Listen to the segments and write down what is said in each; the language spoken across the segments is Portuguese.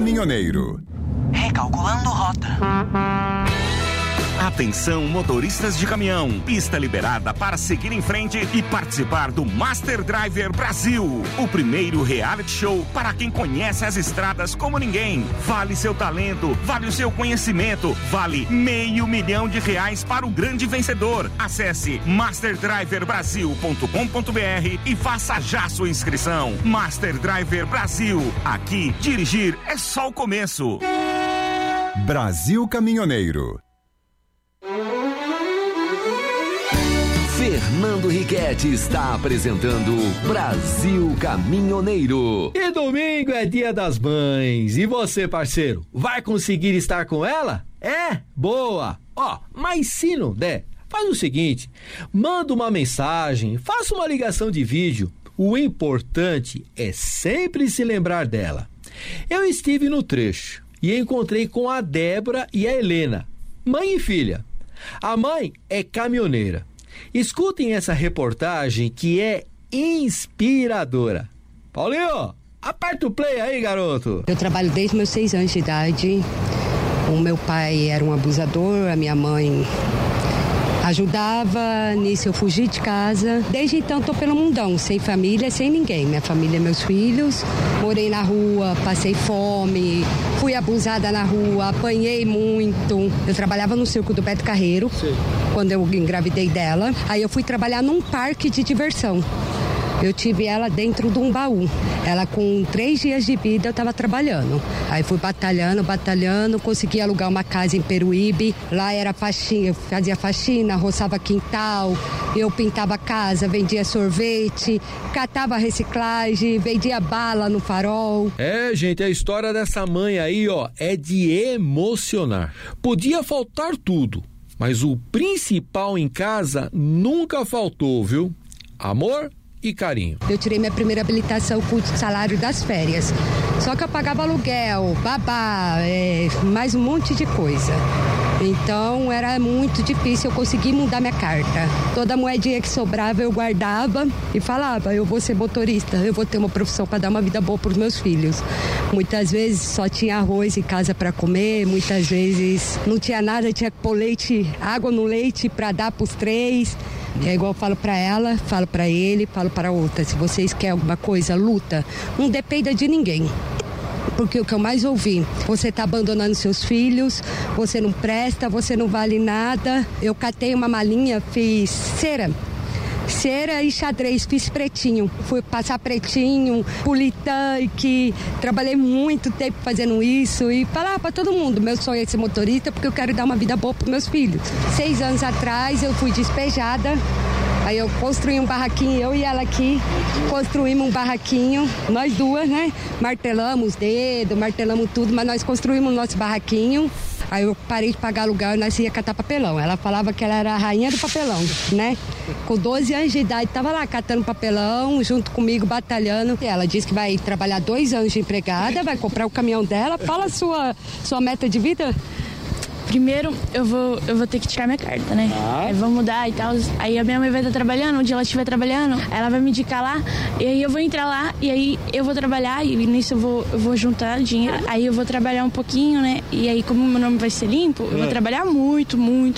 Caminhoneiro. Recalculando rota. Atenção, motoristas de caminhão. Pista liberada para seguir em frente e participar do Master Driver Brasil. O primeiro reality show para quem conhece as estradas como ninguém. Vale seu talento, vale o seu conhecimento, vale R$500 mil para o grande vencedor. Acesse masterdriverbrasil.com.br e faça já sua inscrição. Master Driver Brasil. Aqui, dirigir é só o começo. Brasil Caminhoneiro. Fernando Riquetti está apresentando Brasil Caminhoneiro. E domingo é dia das mães. E você, parceiro, vai conseguir estar com ela? É? Boa! Ó, mas se não der, faz o seguinte: manda uma mensagem, faça uma ligação de vídeo. O importante é sempre se lembrar dela. Eu estive no trecho e encontrei com a Débora e a Helena, mãe e filha. A mãe é caminhoneira. Escutem essa reportagem que é inspiradora. Paulinho, aperta o play aí, garoto. Eu trabalho desde meus 6 anos de idade. O meu pai era um abusador, a minha mãe ajudava, nisso eu fugi de casa. Desde então tô pelo mundão, sem família, sem ninguém. Minha família, meus filhos. Morei na rua, passei fome, fui abusada na rua, apanhei muito. Eu trabalhava no circo do Beto Carreiro. Sim. Quando eu engravidei dela. Aí eu fui trabalhar num parque de diversão. Eu tive ela dentro de um baú. Ela com 3 dias de vida eu estava trabalhando. Aí fui batalhando, consegui alugar uma casa em Peruíbe. Lá era faxina, eu fazia faxina, roçava quintal, eu pintava a casa, vendia sorvete, catava reciclagem, vendia bala no farol. É, gente, a história dessa mãe aí, ó, é de emocionar. Podia faltar tudo, mas o principal em casa nunca faltou, viu? Amor e carinho. Eu tirei minha primeira habilitação com o salário das férias. Só que eu pagava aluguel, babá, mais um monte de coisa. Então era muito difícil eu conseguir mudar minha carta. Toda moedinha que sobrava eu guardava e falava: eu vou ser motorista, eu vou ter uma profissão para dar uma vida boa para os meus filhos. Muitas vezes só tinha arroz em casa para comer, muitas vezes não tinha nada, tinha que pôr leite, água no leite para dar para os 3. É igual eu falo pra ela, falo pra ele, falo pra outra: se vocês querem alguma coisa, luta, não dependa de ninguém. Porque o que eu mais ouvi: você tá abandonando seus filhos, você não presta, você não vale nada. Eu catei uma malinha, fiz cera e xadrez, fiz pretinho. Fui passar pretinho, poli tanque, trabalhei muito tempo fazendo isso e falar pra todo mundo: meu sonho é ser motorista porque eu quero dar uma vida boa pros meus filhos. 6 anos atrás eu fui despejada. Aí eu construí um barraquinho, eu e ela aqui, construímos um barraquinho, nós duas, né? Martelamos os dedos, martelamos tudo, mas nós construímos o nosso barraquinho. Aí eu parei de pagar aluguel e nós ia catar papelão. Ela falava que ela era a rainha do papelão, né? Com 12 anos de idade, tava lá catando papelão, junto comigo, batalhando. E ela disse que vai trabalhar 2 anos de empregada, vai comprar o caminhão dela. Fala a sua meta de vida. Primeiro, eu vou ter que tirar minha carta, né? Aí vou mudar e tal. Aí a minha mãe vai estar trabalhando, onde ela estiver trabalhando, ela vai me indicar lá, e aí eu vou entrar lá, e aí eu vou trabalhar, e nisso eu vou juntar dinheiro. Aí eu vou trabalhar um pouquinho, né? E aí, como o meu nome vai ser limpo, eu vou trabalhar muito,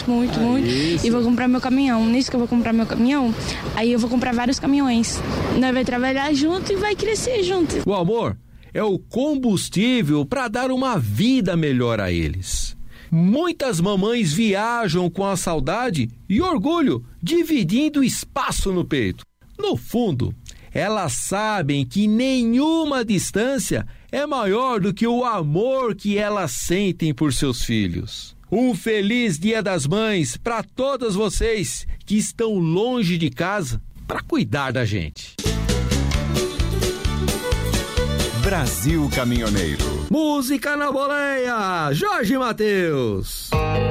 e vou comprar meu caminhão. Nisso que eu vou comprar meu caminhão, aí eu vou comprar vários caminhões. Nós vai trabalhar junto e vai crescer junto. O amor é o combustível para dar uma vida melhor a eles. Muitas mamães viajam com a saudade e orgulho, dividindo espaço no peito. No fundo, elas sabem que nenhuma distância é maior do que o amor que elas sentem por seus filhos. Um feliz Dia das Mães para todas vocês que estão longe de casa para cuidar da gente. Brasil Caminhoneiro. Música na boleia, Jorge Mateus.